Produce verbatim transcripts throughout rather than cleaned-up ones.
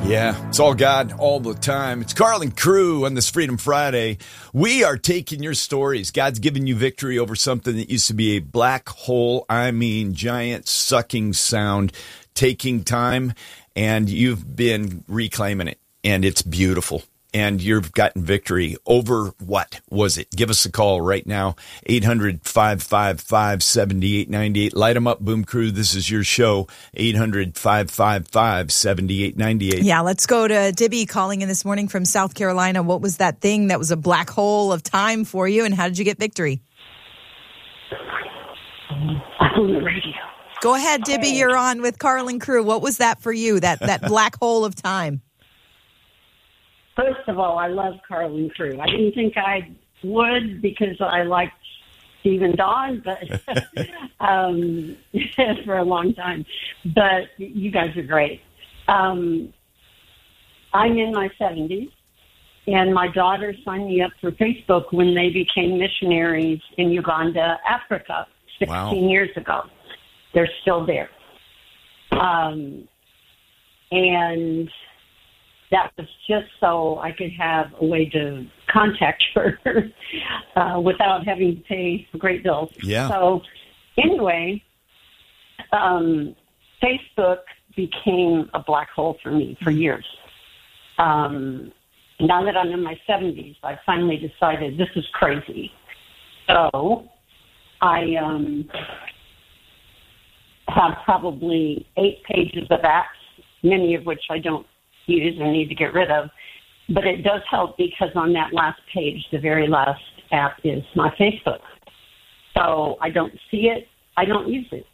Yeah, it's all God all the time. It's Carl and Crew on this Freedom Friday. We are taking your stories. God's given you victory over something that used to be a black hole. I mean, giant sucking sound, taking time, and you've been reclaiming it, and it's beautiful. And you've gotten victory over what was it? Give us a call right now, eight hundred, five five five, seven eight nine eight. Light them up, Boom Crew. This is your show, eight hundred, five five five, seven eight nine eight. Yeah, let's go to Dibby calling in this morning from South Carolina. What was that thing that was a black hole of time for you, and how did you get victory? On the radio. Go ahead, Dibby. You're on with Carl and Crew. What was that for you, that, that black hole of time? First of all, I love Carl and Crew. I didn't think I would because I liked Steve and Dawn, but um, for a long time. But you guys are great. Um, I'm in my seventies, and my daughter signed me up for Facebook when they became missionaries in Uganda, Africa, sixteen Wow. years ago. They're still there. Um, and that was just so I could have a way to contact her uh, without having to pay great bills. Yeah. So anyway, um, Facebook became a black hole for me for years. Um, now that I'm in my seventies, I finally decided this is crazy. So I um, have probably eight pages of apps, many of which I don't use and need to get rid of. But it does help because on that last page, the very last app is my Facebook. So I don't see it. I don't use it.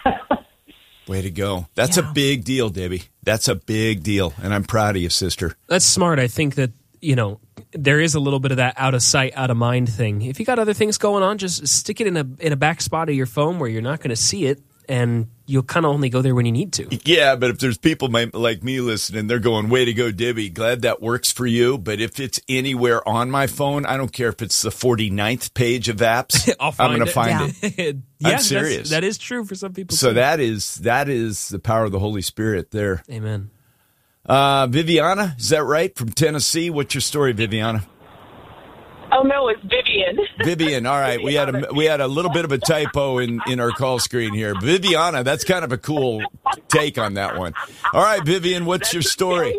Way to go. That's Yeah. a big deal, Debbie. That's a big deal, and I'm proud of you, sister. That's smart. I think that, you know, there is a little bit of that out of sight, out of mind thing. If you got other things going on, just stick it in a in a back spot of your phone where you're not going to see it, and you'll kind of only go there when you need to. Yeah, but if there's people my, like me listening, they're going, way to go, Dibby. Glad that works for you. But if it's anywhere on my phone, I don't care if it's the forty-ninth page of apps, I'll I'm find going to it. find Yeah. it. yeah, I'm serious. that's- That is true for some people. So too. that is that is the power of the Holy Spirit there. Amen. Uh, Viviana, is that right? From Tennessee. What's your story, Viviana? Oh no, it's Vivian. Vivian, all right. We had a we had a little bit of a typo in, in our call screen here. Viviana, that's kind of a cool take on that one. All right, Vivian, what's your story?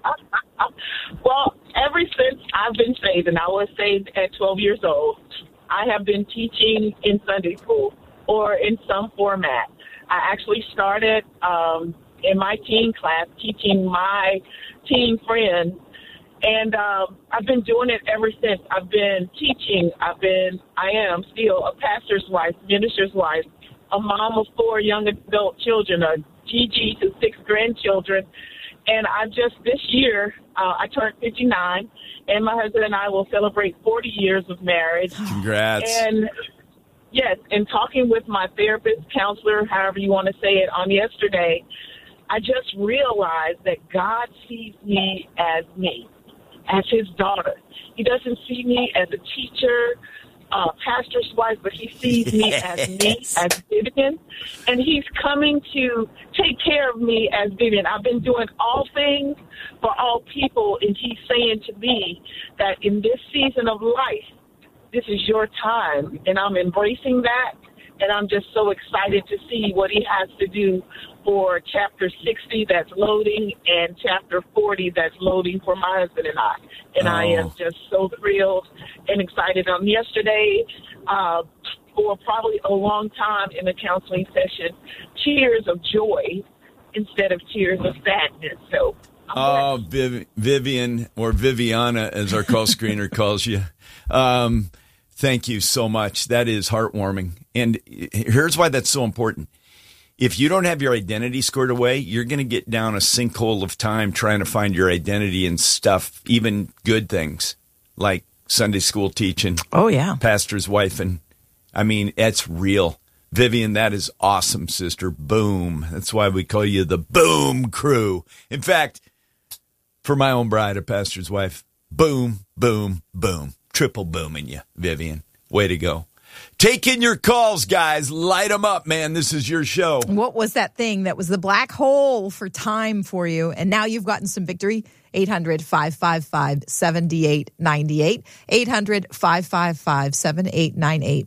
Well, ever since I've been saved, and I was saved at twelve years old, I have been teaching in Sunday school or in some format. I actually started um, in my teen class teaching my teen friends. And um, I've been doing it ever since. I've been teaching. I've been, I am still a pastor's wife, minister's wife, a mom of four young adult children, a G G to six grandchildren. And I just, this year, uh, I turned fifty-nine, and my husband and I will celebrate forty years of marriage. Congrats. And yes, and talking with my therapist, counselor, however you want to say it, on yesterday, I just realized that God sees me as me, as his daughter. He doesn't see me as a teacher, uh, pastor's wife, but he sees me as me, as Vivian. And he's coming to take care of me as Vivian. I've been doing all things for all people, and he's saying to me that in this season of life, this is your time. And I'm embracing that, and I'm just so excited to see what he has to do for chapter sixty that's loading and chapter forty that's loading for my husband and I. And Oh. I am just so thrilled and excited. Um, yesterday, uh, for probably a long time in the counseling session, tears of joy instead of tears of sadness. So, I'm Oh, blessed. Viv- Vivian, or Viviana, as our call screener calls you. Um, thank you so much. That is heartwarming. And here's why that's so important. If you don't have your identity squared away, you're going to get down a sinkhole of time trying to find your identity in stuff, even good things like Sunday school teaching, Oh, yeah. pastor's wife. And I mean, it's real. Vivian, that is awesome, sister. Boom. That's why we call you the Boom Crew. In fact, for my own bride, a pastor's wife, boom, boom, boom. Triple booming you, Vivian. Way to go. Taking your calls, guys. Light them up, man. This is your show. What was that thing that was the black hole for time for you? And now you've gotten some victory. eight hundred, five five five, seven eight nine eight. eight hundred, five five five, seven eight nine eight.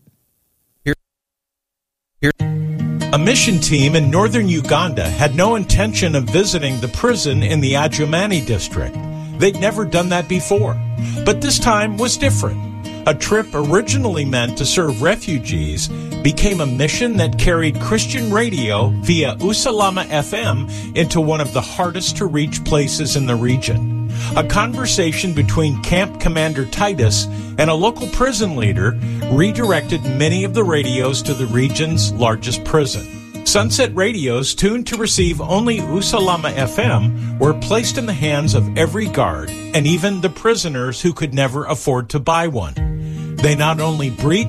A mission team in northern Uganda had no intention of visiting the prison in the Adjumani district. They'd never done that before. But this time was different. A trip originally meant to serve refugees became a mission that carried Christian radio via Usalama F M into one of the hardest to reach places in the region. A conversation between Camp Commander Titus and a local prison leader redirected many of the radios to the region's largest prison. Sunset radios tuned to receive only Usalama F M were placed in the hands of every guard and even the prisoners who could never afford to buy one. They not only breathed